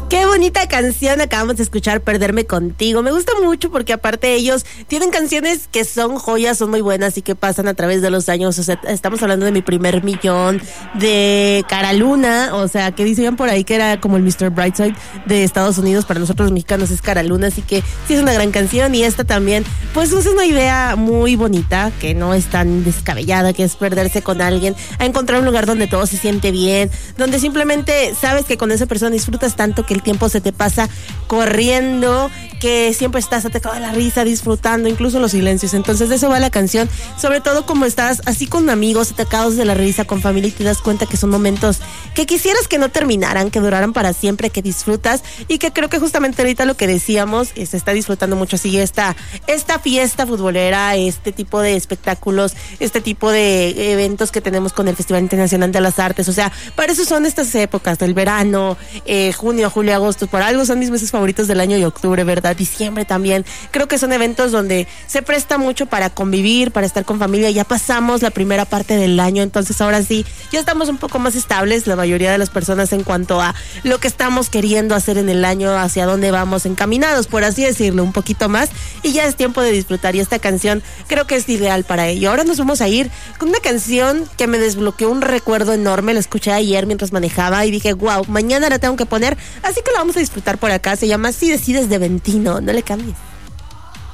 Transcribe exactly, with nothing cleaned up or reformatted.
Qué bonita canción acabamos de escuchar, Perderme Contigo. Me gusta mucho porque aparte ellos tienen canciones que son joyas, son muy buenas y que pasan a través de los años. O sea, estamos hablando de Mi Primer Millón, de Cara Luna, o sea, que decían por ahí que era como el mister Brightside de Estados Unidos. Para nosotros los mexicanos es Cara Luna, así que sí es una gran canción. Y esta también, pues es una idea muy bonita, que no es tan descabellada, que es perderse con alguien, a encontrar un lugar donde todo se siente bien, donde simplemente sabes que con esa persona disfrutas tanto que el tiempo se te pasa corriendo, que siempre estás atacado de la risa, disfrutando incluso los silencios. Entonces de eso va la canción, sobre todo como estás así con amigos, atacados de la risa, con familia, y te das cuenta que son momentos que quisieras que no terminaran, que duraran para siempre, que disfrutas, y que creo que justamente ahorita lo que decíamos, se está disfrutando mucho así esta, esta fiesta futbolera, este tipo de espectáculos, este tipo de eventos que tenemos con el Festival Internacional de las Artes. O sea, para eso son estas épocas del verano, eh, junio, julio, agosto, por algo son mis meses favoritos del año, y octubre, ¿verdad? Diciembre también. Creo que son eventos donde se presta mucho para convivir, para estar con familia. Ya pasamos la primera parte del año, entonces ahora sí, ya estamos un poco más estables, la mayoría de las personas, en cuanto a lo que estamos queriendo hacer en el año, hacia dónde vamos encaminados, por así decirlo, un poquito más, y ya es tiempo de disfrutar, y esta canción creo que es ideal para ello. Ahora nos vamos a ir con una canción que me desbloqueó un recuerdo enorme. La escuché ayer mientras manejaba y dije, wow, mañana la tengo que poner, así que la vamos a disfrutar por acá. Se llama Si Decides, de Ventino. No le cambies.